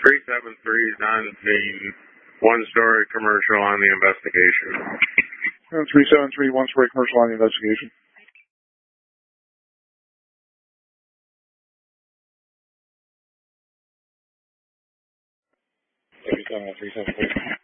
373 is not seen. One-story commercial on the investigation. 373, one-story commercial on the investigation. Three seven 373.